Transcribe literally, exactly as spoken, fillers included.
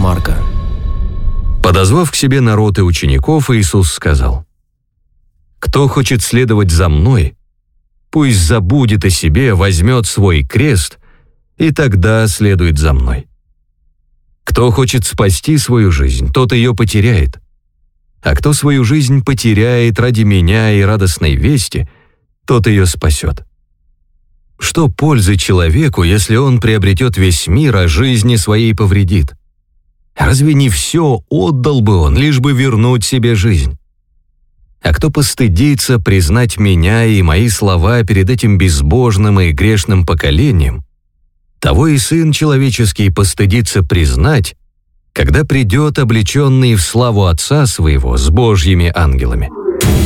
Марка. Подозвав к себе народ и учеников, Иисус сказал: «Кто хочет следовать за Мной, пусть забудет о себе, возьмет свой крест и тогда следует за Мной. Кто хочет спасти свою жизнь, тот ее потеряет. А кто свою жизнь потеряет ради Меня и радостной вести, тот ее спасет. Что пользы человеку, если он приобретет весь мир, а жизни своей повредит? Разве не все отдал бы он, лишь бы вернуть себе жизнь? А кто постыдится признать Меня и Мои слова перед этим безбожным и грешным поколением, того и Сын Человеческий постыдится признать, когда придет облеченный в славу Отца Своего с Божьими ангелами».